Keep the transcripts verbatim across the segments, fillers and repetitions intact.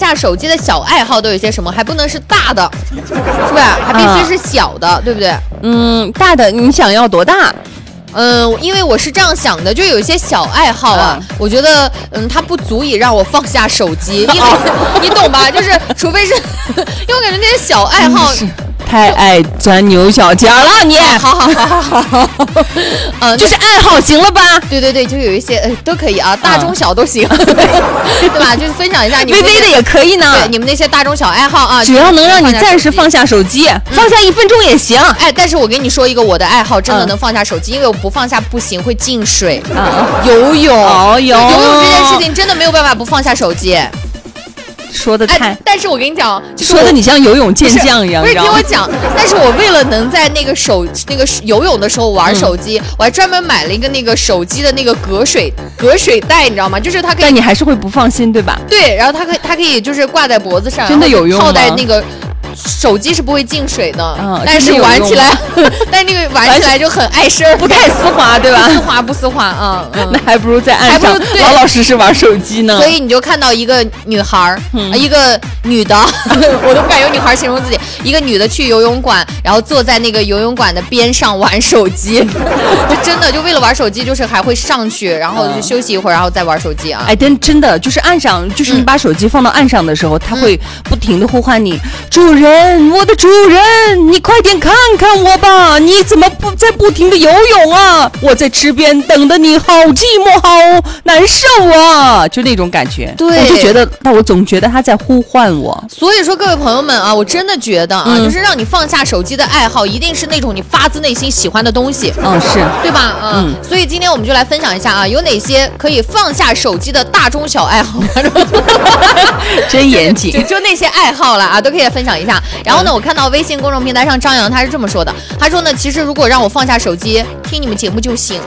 下手机的小爱好都有些什么？还不能是大的，是吧？还必须是小的，啊、对不对？ 嗯，大的你想要多大？ 嗯，因为我是这样想的，就有一些小爱好啊，嗯、我觉得，嗯，它不足以让我放下手机，因为、哦、你懂吧？就是除非是，因为我感觉那些小爱好。 嗯太爱钻牛角尖了，你、 哦、好好好好好， 嗯，就是爱好行了吧？ 对对对，就有一些呃都可以啊，大中小都行，嗯、对吧？就是分享一下你们微微的也可以呢， 对你们那些大中小爱好啊， 只要能让你暂时放下手机，嗯、放下一分钟也行。 哎，但是我跟你说一个我的爱好，真的能放下手机，嗯、因为我不放下不行，会进水啊，游泳， 哦游游泳这件事情真的没有办法不放下手机。 说的太、 哎，但是我跟你讲，就是、 说的你像游泳健将一样， 不是听我讲，但是我为了能在那个手那个游泳的时候玩手机，嗯、我还专门买了一个那个手机的那个隔水隔水带，你知道吗？就是它可以， 但你还是会不放心，对吧？ 对，然后它可以它可以就是挂在脖子上， 真的有用吗？ 套在那个。手机是不会进水的， 嗯、 但是玩起来，但是那个玩起来就很碍事儿， 不太丝滑，对吧？ 不丝滑不丝滑啊、嗯， 那还不如在岸上老老实实玩手机呢。 所以你就看到一个女孩，嗯、一个女的，我都不敢用女孩形容自己，一个女的去游泳馆，然后坐在那个游泳馆的边上玩手机，就真的就为了玩手机，就是还会上去，然后就休息一会儿，然后再玩手机啊。 哎，真真的就是岸上，就是你把手机放到岸上的时候，它、嗯、会不停的呼唤你，主人。我的主人，你快点看看我吧！你怎么不在不停的游泳啊？我在池边等着你，好寂寞，好难受啊！就那种感觉， 对， 我就觉得，但我总觉得他在呼唤我。 所以说，各位朋友们啊，我真的觉得啊，嗯、就是让你放下手机的爱好，一定是那种你发自内心喜欢的东西。 嗯，是对吧？啊、嗯，所以今天我们就来分享一下啊，有哪些可以放下手机的大中小爱好。 真严谨， 就 就, 就那些爱好了啊，都可以来分享一下。然后呢，我看到微信公众平台上张扬他是这么说的，他说呢，其实如果让我放下手机听你们节目就行。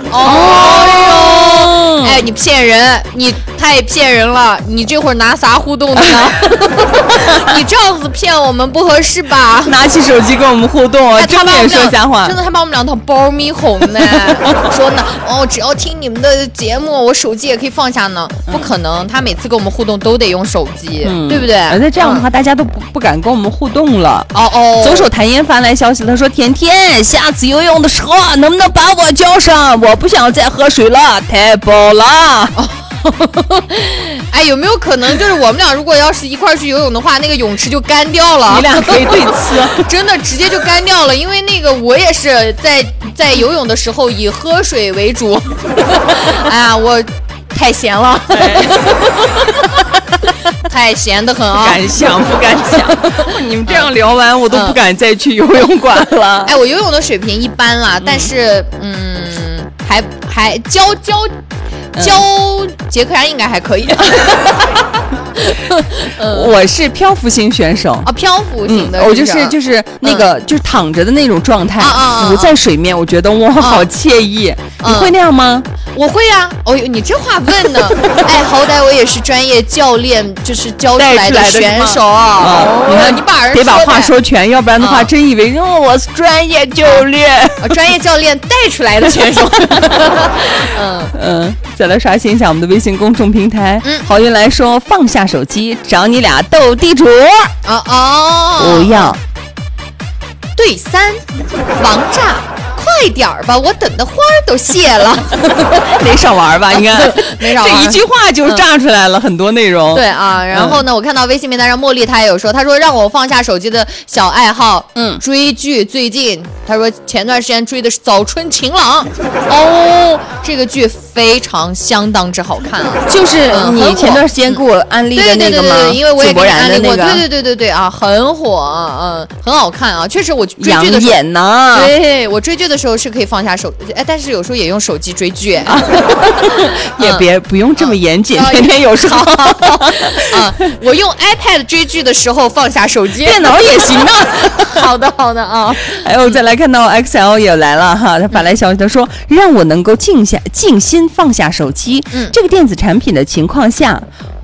哦哟，哎，你骗人，你太骗人了，你这会儿拿啥互动的呢？你这样子骗我们不合适吧？ 拿起手机跟我们互动啊，正面说瞎话， 真的还把我们两头包咪红呢。说呢，哦，只要听你们的节目，我手机也可以放下呢。不可能，他每次跟我们互动都得用手机，嗯、对不对？ 那这样的话，嗯、大家都不不敢跟我们互动了。 哦哦， 左手谭烟发来消息，他说：“甜甜，下次游泳的时候能不能把我叫上？我不想再喝水了，太饱了。哦” 哎，有没有可能就是我们俩如果要是一块去游泳的话，那个泳池就干掉了？ 你俩可以对呲， 真的直接就干掉了，因为那个我也是在在游泳的时候以喝水为主。哎呀，我太闲了。太闲得很啊！ 不敢想，不敢想。你们这样聊完，我都不敢再去游泳馆了。 哎，我游泳的水平一般啦，嗯、但是嗯，还还教教教杰克然应该还可以。 我是漂浮型选手啊，漂浮型的、 嗯，我就是就是那个、嗯、就是躺着的那种状态，浮在水面，我觉得哇，好惬意。你会那样吗？ 我会呀、啊。哦，你这话问呢？哎，好歹我也是专业教练，就是教出来的选手啊。 哦、你看， 你把人得把话说全，要不然的话，真以为哦，我是专业教练， 啊、专业教练带出来的选手。 嗯嗯，再来刷新一下我们的微信公众平台。嗯，郝云来说放下手机，找你俩斗地主。 哦哦， 不要。 对三，王炸。快点儿吧，我等的花儿都谢了。 没少玩吧？你看， 没少玩。 这一句话就炸出来了、嗯、很多内容。 对啊，然后呢，嗯、我看到微信平台上茉莉她也有说，她说让我放下手机的小爱好，嗯，追剧。最近她说前段时间追的是《早春情郎》，哦，这个剧非常相当之好看啊， 就是你前段时间给我安利的那个吗？ 对对对对，因为我也给你安利过， 那个、 对对对对对啊，很火，嗯，很好看啊，确实我追剧的时候，养眼呐。 对，我追剧的时候是可以放下手，哎，但是有时候也用手机追剧，啊、 也别、嗯、不用这么严谨，天天有时候啊，我用 iPad 追剧的时候放下手机， 电脑也行啊。 好的好的啊， 还有再来看到 X L 也来了哈，他发来消息，他说让我能够静下静心放下手机，嗯，这个电子产品的情况下。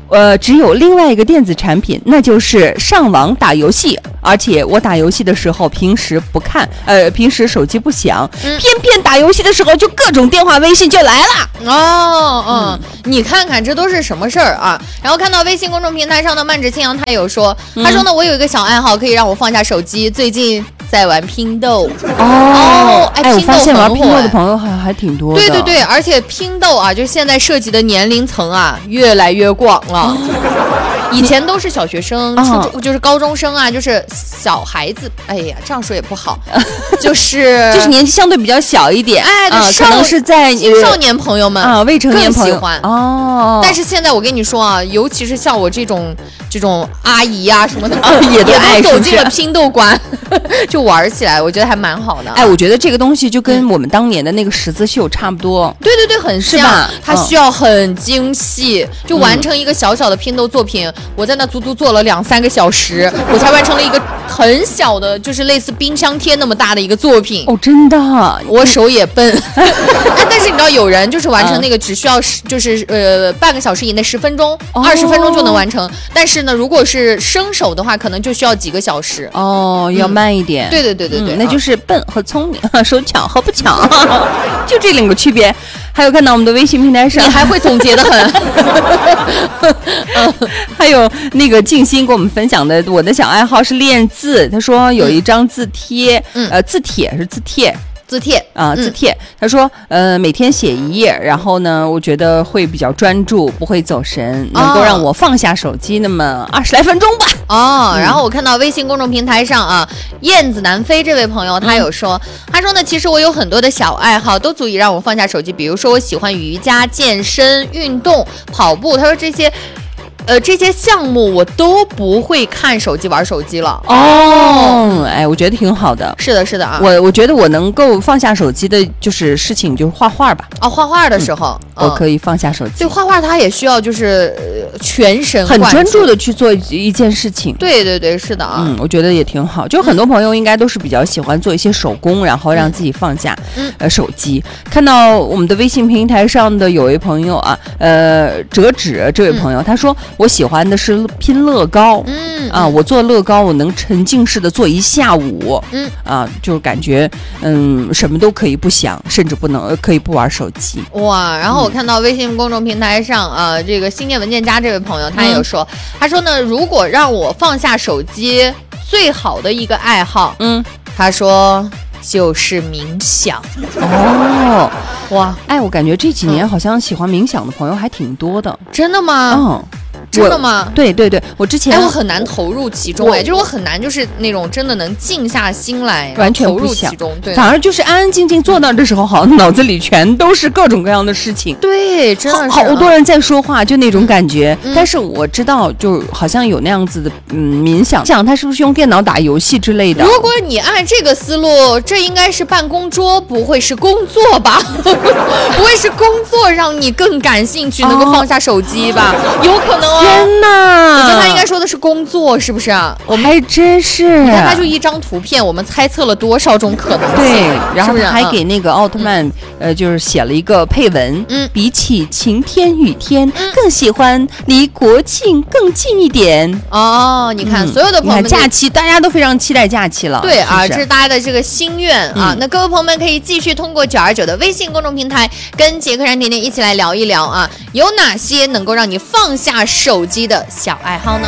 呃，只有另外一个电子产品，那就是上网打游戏。而且我打游戏的时候，平时不看，呃，平时手机不响，嗯、偏偏打游戏的时候就各种电话、微信就来了。 哦，嗯，嗯你看看这都是什么事儿啊？然后看到微信公众平台上的曼智清扬，他有说，他说呢，我有一个小爱好，可以让我放下手机，最近在玩拼豆。 哦，哎， 哎我发现玩拼豆的朋友还还挺多的。 对对对，而且拼豆啊，就现在涉及的年龄层啊，越来越广了。以前都是小学生、初中，就是高中生啊，就是小孩子。哎呀，这样说也不好，就是就是年纪相对比较小一点， 哎， 啊、 可能是在少年朋友们啊，未成年朋友更喜欢哦。 但是现在我跟你说啊，尤其是像我这种这种阿姨啊什么的， 啊、也都爱走进了拼豆馆，就玩起来，我觉得还蛮好的、啊。 哎，我觉得这个东西就跟我们当年的那个十字绣差不多。 对对对，很像， 是吧？ 它需要很精细，嗯、就完成一个小小的拼豆作品。我在那足足做了两三个小时，我才完成了一个很小的，就是类似冰箱贴那么大的一个作品。 哦，真的， 我手也笨。哎，但是你知道，有人就是完成那个只需要就是呃半个小时以内，十分钟、二十分钟就能完成。但是呢，如果是生手的话，可能就需要几个小时。 哦，要慢一点。 嗯、对对对对对、 嗯，那就是笨和聪明，手巧和不巧，就这两个区别。还有看到我们的微信平台上， 你还会总结的很。 嗯，还有那个静心给我们分享的，我的小爱好是练字。他说有一张字贴，嗯、呃，字帖是字帖。 字帖啊，字帖。嗯、他说，呃，每天写一页，然后呢，我觉得会比较专注，不会走神，能够让我放下手机那么二十来分钟吧。 哦，嗯、然后我看到微信公众平台上啊，燕子南飞这位朋友他有说，嗯、他说呢，其实我有很多的小爱好，都足以让我放下手机。比如说，我喜欢瑜伽、健身、运动、跑步。他说这些。呃，这些项目我都不会看手机玩手机了哦，哎，我觉得挺好的。 是的，是的啊， 我我觉得我能够放下手机的，就是事情就是画画吧。 哦，画画的时候， 嗯、我可以放下手机。 对，画画它也需要就是呃全神很专注的去做一件事情。 对对对，是的啊， 嗯，我觉得也挺好。就很多朋友应该都是比较喜欢做一些手工，然后让自己放下、嗯、呃手机。看到我们的微信平台上的有位朋友啊，呃，折纸这位朋友，嗯、他说。我喜欢的是拼乐高，嗯啊，我做乐高，我能沉浸式的做一下午，嗯啊，就是感觉嗯什么都可以不想，甚至不能可以不玩手机。 哇！然后我看到微信公众平台上啊，这个心念文件夹这位朋友他也有说，嗯、他说呢，如果让我放下手机，最好的一个爱好，嗯，他说。就是冥想哦，哇！哎，我感觉这几年好像喜欢冥想的朋友还挺多的， 真的吗？ 嗯。 真的吗？ 对对对，我之前哎，我很难投入其中，哎，就是我很难，就是那种真的能静下心来， 完全投入其中，对， 反而就是安安静静坐那儿的时候，好像脑子里全都是各种各样的事情， 对，真的是好多人在说话，就那种感觉。嗯、但是我知道，就好像有那样子的，嗯，冥想，想他是不是用电脑打游戏之类的？ 如果你按这个思路，这应该是办公桌，不会是工作吧？不会是工作让你更感兴趣，能够放下手机吧？哦、有可能哦。 天哪！ 我觉得他应该说的是工作，是不是啊？ 我还真是。 你看，他就一张图片，我们猜测了多少种可能性？ 对，然后还给那个奥特曼，嗯、呃，就是写了一个配文。嗯，比起晴天雨天，嗯、更喜欢离国庆更近一点。 哦，你看，嗯、所有的朋友们， 假期大家都非常期待假期了。 对啊， 是是这是大家的这个心愿啊。嗯、那各位朋友们可以继续通过九二九的微信公众平台，跟杰克山甜甜一起来聊一聊啊，有哪些能够让你放下手机的小爱好呢？